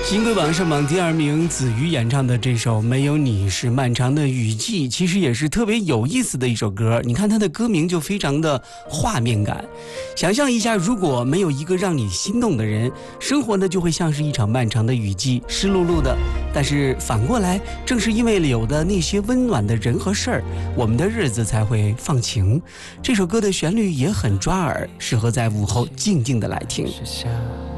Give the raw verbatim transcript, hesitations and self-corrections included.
新歌榜上榜第二名，子瑜演唱的这首《没有你是漫长的雨季》，其实也是特别有意思的一首歌。你看它的歌名就非常的画面感，想象一下，如果没有一个让你心动的人，生活呢就会像是一场漫长的雨季，湿漉漉的。但是反过来，正是因为有的那些温暖的人和事儿，我们的日子才会放晴。这首歌的旋律也很抓耳，适合在午后静静的来听。